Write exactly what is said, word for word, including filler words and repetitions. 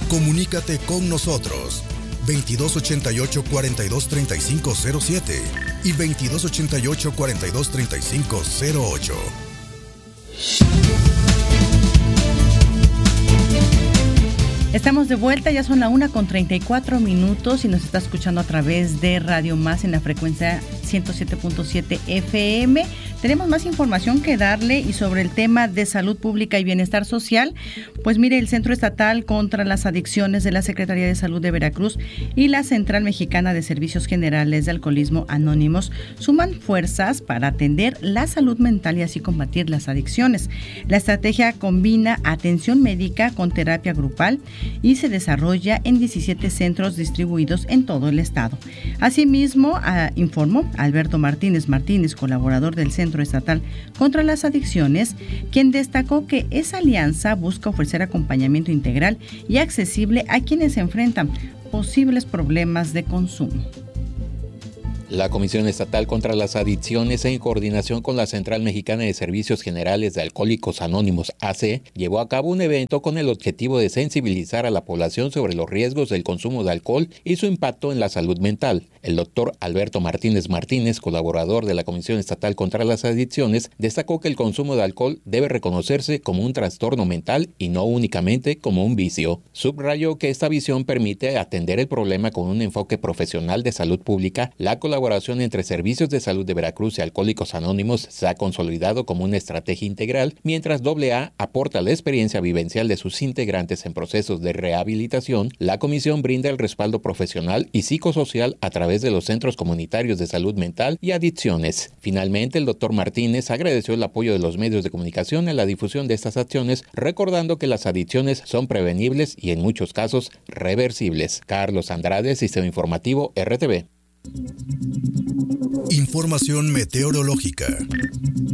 Comunícate con nosotros. veintidós ochenta y ocho, cuarenta y dos, treinta y cinco cero siete y veintidós ochenta y ocho, cuarenta y dos, treinta y cinco cero ocho. Estamos de vuelta, ya son la una con treinta y cuatro minutos y nos está escuchando a través de Radio Más en la frecuencia ciento siete punto siete F M. Tenemos más información que darle y sobre el tema de salud pública y bienestar social. Pues mire, el Centro Estatal contra las Adicciones de la Secretaría de Salud de Veracruz y la Central Mexicana de Servicios Generales de Alcoholismo Anónimos suman fuerzas para atender la salud mental y así combatir las adicciones. La estrategia combina atención médica con terapia grupal y se desarrolla en diecisiete centros distribuidos en todo el estado. Asimismo, uh, informó Alberto Martínez Martínez, colaborador del Centro Estatal contra las Adicciones, quien destacó que esa alianza busca ofrecer acompañamiento integral y accesible a quienes enfrentan posibles problemas de consumo. La Comisión Estatal contra las Adicciones, en coordinación con la Central Mexicana de Servicios Generales de Alcohólicos Anónimos, A C, llevó a cabo un evento con el objetivo de sensibilizar a la población sobre los riesgos del consumo de alcohol y su impacto en la salud mental. El doctor Alberto Martínez Martínez, colaborador de la Comisión Estatal contra las Adicciones, destacó que el consumo de alcohol debe reconocerse como un trastorno mental y no únicamente como un vicio. Subrayó que esta visión permite atender el problema con un enfoque profesional de salud pública. La colaboración entre Servicios de Salud de Veracruz y Alcohólicos Anónimos se ha consolidado como una estrategia integral, mientras doble A aporta la experiencia vivencial de sus integrantes en procesos de rehabilitación. La comisión brinda el respaldo profesional y psicosocial a través de los centros comunitarios de salud mental y adicciones. Finalmente, el doctor Martínez agradeció el apoyo de los medios de comunicación en la difusión de estas acciones, recordando que las adicciones son prevenibles y en muchos casos reversibles. Carlos Andrade, Sistema Informativo R T V. Información meteorológica.